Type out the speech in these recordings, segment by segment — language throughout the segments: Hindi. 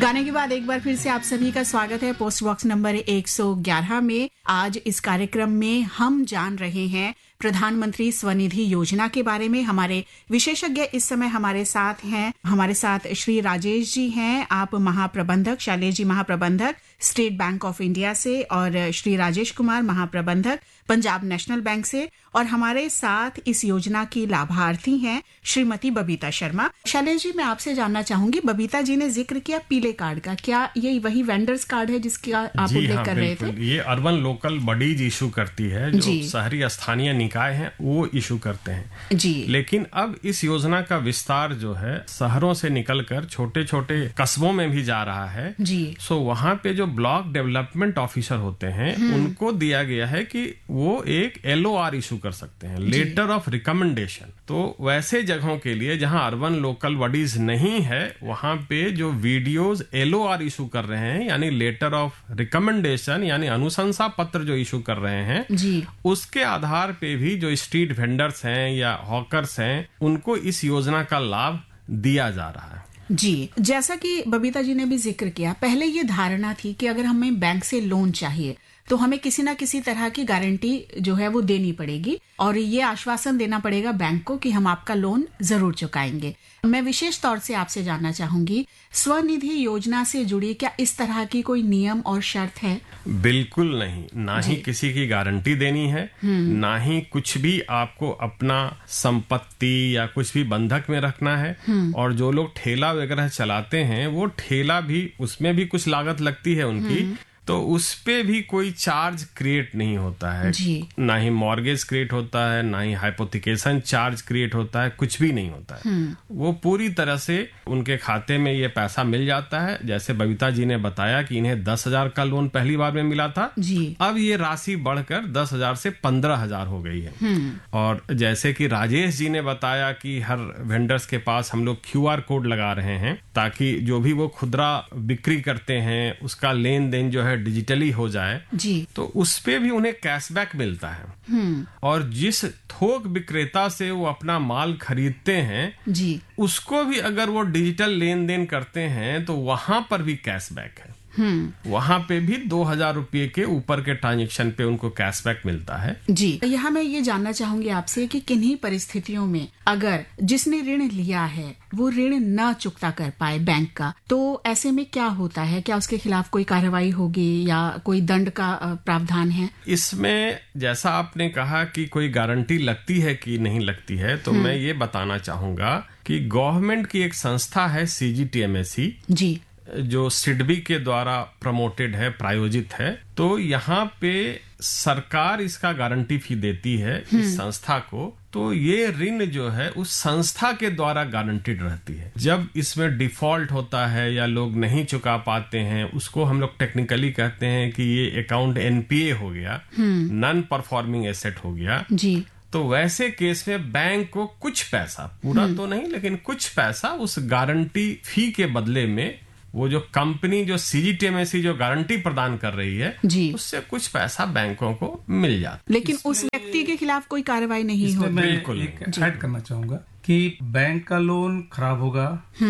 गाने के बाद एक बार फिर से आप सभी का स्वागत है पोस्ट बॉक्स नंबर 111 में। आज इस कार्यक्रम में हम जान रहे हैं प्रधानमंत्री स्वनिधि योजना के बारे में। हमारे विशेषज्ञ इस समय हमारे साथ हैं। हमारे साथ श्री राजेश जी हैं, आप महाप्रबंधक, शैलेश जी महाप्रबंधक स्टेट बैंक ऑफ इंडिया से, और श्री राजेश कुमार महाप्रबंधक पंजाब नेशनल बैंक से, और हमारे साथ इस योजना की लाभार्थी हैं श्रीमती बबीता शर्मा। शैलेश जी, मैं आपसे जानना चाहूंगी, बबीता जी ने जिक्र किया पीले कार्ड का, क्या ये वही वेंडर्स कार्ड है जिसका आप उल्लेख कर रहे थे? ये अर्बन लोकल बॉडीज इशू करती है, जो शहरी स्थानीय निकाय हैं वो इशू करते हैं जी। लेकिन अब इस योजना का विस्तार जो है शहरों से निकलकर छोटे छोटे कस्बों में भी जा रहा है जी। सो वहां पे जो ब्लॉक डेवलपमेंट ऑफिसर होते हैं उनको दिया गया है कि वो एक LOR इशू कर सकते हैं, लेटर ऑफ रिकमेंडेशन। तो वैसे जगहों के लिए जहां अर्बन लोकल बॉडीज नहीं है वहां पे जो वीडियोज LOR इशू कर रहे हैं, यानी लेटर ऑफ रिकमेंडेशन यानी अनुशंसा पत्र जो इशू कर रहे हैं जी, उसके आधार पे भी जो स्ट्रीट वेंडर्स हैं या हॉकर्स हैं उनको इस योजना का लाभ दिया जा रहा है जी। जैसा कि बबीता जी ने भी जिक्र किया, पहले ये धारणा थी कि अगर हमें बैंक से लोन चाहिए तो हमें किसी ना किसी तरह की गारंटी जो है वो देनी पड़ेगी और ये आश्वासन देना पड़ेगा बैंक को कि हम आपका लोन जरूर चुकाएंगे। मैं विशेष तौर से आपसे जानना चाहूंगी, स्वनिधि योजना से जुड़ी क्या इस तरह की कोई नियम और शर्त है? बिल्कुल नहीं, ना ही किसी की गारंटी देनी है, ना ही कुछ भी आपको अपना संपत्ति या कुछ भी बंधक में रखना है। और जो लोग ठेला वगैरह चलाते हैं वो ठेला भी, उसमें भी कुछ लागत लगती है उनकी, तो उस पे भी कोई चार्ज क्रिएट नहीं होता है जी। ना ही मॉर्गेज क्रिएट होता है, ना ही हाइपोथिकेशन चार्ज क्रिएट होता है, कुछ भी नहीं होता है। वो पूरी तरह से उनके खाते में ये पैसा मिल जाता है। जैसे बबीता जी ने बताया कि इन्हें 10,000 का लोन पहली बार में मिला था जी। अब ये राशि बढ़कर 10,000 से 15,000 हो गई है। और जैसे कि राजेश जी ने बताया कि हर वेंडर्स के पास हम लोग QR कोड लगा रहे हैं ताकि जो भी वो खुदरा बिक्री करते हैं उसका लेन देन जो है डिजिटली हो जाए जी। तो उस पे भी उन्हें कैशबैक मिलता है। और जिस थोक विक्रेता से वो अपना माल खरीदते हैं जी, उसको भी अगर वो डिजिटल लेन देन करते हैं तो वहां पर भी कैशबैक है। वहां पे भी 2,000 रुपये के ऊपर के ट्रांजेक्शन पे उनको कैशबैक मिलता है जी। यहाँ मैं ये जानना चाहूंगी आपसे कि किन्हीं परिस्थितियों में अगर जिसने ऋण लिया है वो ऋण न चुकता कर पाए बैंक का, तो ऐसे में क्या होता है? क्या उसके खिलाफ कोई कार्रवाई होगी या कोई दंड का प्रावधान है? इसमें जैसा आपने कहा कि कोई गारंटी लगती है कि नहीं लगती है, तो मैं ये बताना चाहूंगा कि गवर्नमेंट की एक संस्था है CGTMSE जी, जो सिडबी के द्वारा प्रमोटेड है, प्रायोजित है। तो यहाँ पे सरकार इसका गारंटी फी देती है इस संस्था को, तो ये ऋण जो है उस संस्था के द्वारा गारंटीड रहती है। जब इसमें डिफॉल्ट होता है या लोग नहीं चुका पाते हैं, उसको हम लोग टेक्निकली कहते हैं कि ये अकाउंट NPA हो गया, नॉन परफॉर्मिंग एसेट हो गया जी। तो वैसे केस में बैंक को कुछ पैसा, पूरा तो नहीं लेकिन कुछ पैसा उस गारंटी फी के बदले में, वो जो कंपनी जो CGTMSE जो गारंटी प्रदान कर रही है जी, उससे कुछ पैसा बैंकों को मिल जाता। लेकिन उस व्यक्ति के खिलाफ कोई कार्रवाई नहीं होगी। बिल्कुल एक ऐड करना चाहूंगा कि बैंक का लोन खराब होगा,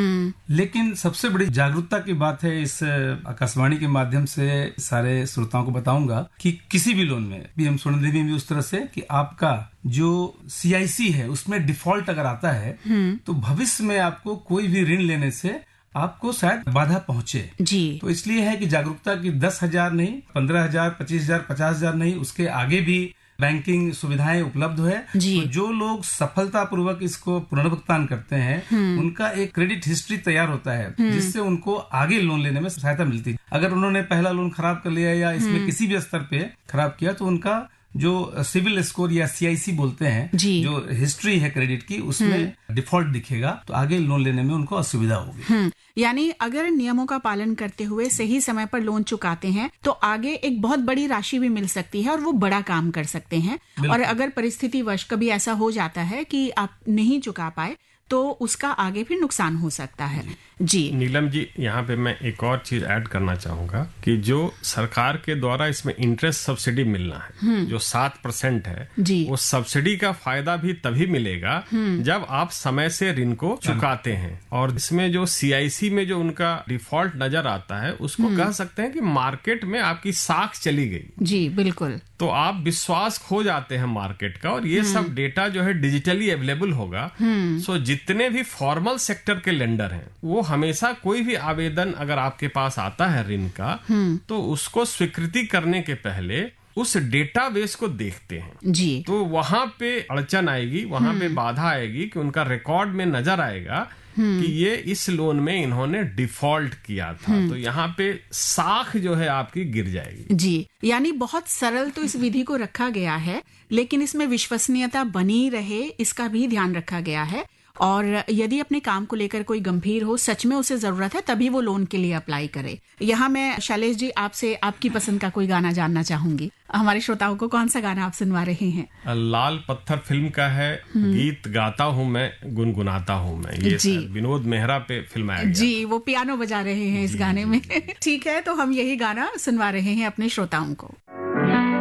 लेकिन सबसे बड़ी जागरूकता की बात है, इस आकाशवाणी के माध्यम से सारे श्रोताओं को बताऊंगा कि किसी भी लोन में PM स्वनिधि में भी उस तरह से कि आपका जो CIC है उसमें डिफॉल्ट अगर आता है तो भविष्य में आपको कोई भी ऋण लेने से आपको शायद बाधा पहुंचे जी। तो इसलिए है कि जागरूकता की 10,000 नहीं, 15,000, 25,000, 50,000 नहीं, उसके आगे भी बैंकिंग सुविधाएं उपलब्ध है। तो जो लोग सफलतापूर्वक इसको पुनर्भुगतान करते हैं उनका एक क्रेडिट हिस्ट्री तैयार होता है जिससे उनको आगे लोन लेने में सहायता मिलती है। अगर उन्होंने पहला लोन खराब कर लिया या इसमें किसी भी स्तर पे खराब किया तो उनका जो सिविल स्कोर या CIC बोलते हैं, जो हिस्ट्री है क्रेडिट की, उसमें डिफॉल्ट दिखेगा तो आगे लोन लेने में उनको असुविधा होगी। यानी अगर नियमों का पालन करते हुए सही समय पर लोन चुकाते हैं तो आगे एक बहुत बड़ी राशि भी मिल सकती है और वो बड़ा काम कर सकते हैं। और अगर परिस्थिति वश कभी ऐसा हो जाता है कि आप नहीं चुका पाए तो उसका आगे फिर नुकसान हो सकता है। जी नीलम जी, यहाँ पे मैं एक और चीज ऐड करना चाहूंगा कि जो सरकार के द्वारा इसमें इंटरेस्ट सब्सिडी मिलना है, जो 7% है, जी वो सब्सिडी का फायदा भी तभी मिलेगा जब आप समय से ऋण को चुकाते हैं। और इसमें जो CIC में जो उनका डिफॉल्ट नजर आता है, उसको कह सकते हैं कि मार्केट में आपकी साख चली गई। जी बिल्कुल। तो आप विश्वास खो जाते हैं मार्केट का, और ये सब डेटा जो है डिजिटली अवेलेबल होगा। सो जितने भी फॉर्मल सेक्टर के लेंडर हैं, वो हमेशा कोई भी आवेदन अगर आपके पास आता है ऋण का, तो उसको स्वीकृति करने के पहले उस डेटाबेस को देखते हैं। जी तो वहां पे अड़चन आएगी, वहां पे बाधा आएगी कि उनका रिकॉर्ड में नजर आएगा कि ये इस लोन में इन्होंने डिफॉल्ट किया था, तो यहाँ पे साख जो है आपकी गिर जाएगी। जी, यानी बहुत सरल तो इस विधि को रखा गया है, लेकिन इसमें विश्वसनीयता बनी रहे इसका भी ध्यान रखा गया है। और यदि अपने काम को लेकर कोई गंभीर हो, सच में उसे जरूरत है, तभी वो लोन के लिए अप्लाई करे। यहाँ मैं शैलेश जी आपसे आपकी पसंद का कोई गाना जानना चाहूंगी। हमारे श्रोताओं को कौन सा गाना आप सुनवा रहे हैं? लाल पत्थर फिल्म का है, गीत गाता हूँ मैं, गुनगुनाता हूँ मैं। ये विनोद मेहरा पे फिल्माया गया। जी, वो पियानो बजा रहे हैं इस गाने में। ठीक है, तो हम यही गाना सुनवा रहे हैं अपने श्रोताओं को।